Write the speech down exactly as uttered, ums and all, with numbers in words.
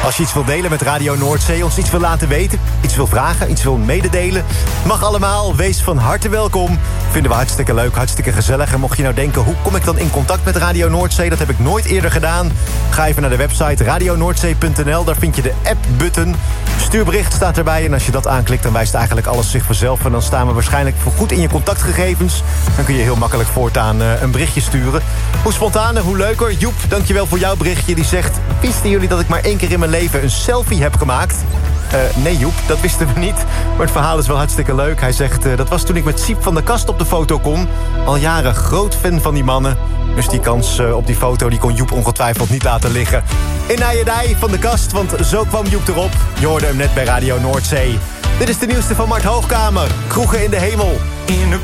Als je iets wil delen met Radio Noordzee, ons iets wil laten weten, iets wil vragen, iets wil mededelen, mag allemaal. Wees van harte welkom. Vinden we hartstikke leuk, hartstikke gezellig. En mocht je nou denken, hoe kom ik dan in contact met Radio Noordzee? Dat heb ik nooit eerder gedaan. Ga even naar de website radio noordzee punt n l. Daar vind je de app-button. Stuurbericht staat erbij. En als je dat aanklikt, dan wijst eigenlijk alles zich vanzelf. En dan staan we waarschijnlijk voor goed in je contactgegevens. Dan kun je heel makkelijk voortaan uh, een berichtje sturen. Hoe spontaner, hoe leuker. Joep, dankjewel voor jouw berichtje. Die zegt, wisten jullie dat ik maar één keer in mijn leven een selfie heb gemaakt? Uh, nee Joep, dat wisten we niet. Maar het verhaal is wel hartstikke leuk. Hij zegt, uh, dat was toen ik met Siep van der Kast op de foto kon. Al jaren groot fan van die mannen. Dus die kans uh, op die foto die kon Joep ongetwijfeld niet laten liggen. In Nijedij van de Kast, want zo kwam Joep erop. Je hoorde hem net bij Radio Noordzee. Dit is de nieuwste van Mart Hoogkamer. Kroegen in de hemel. In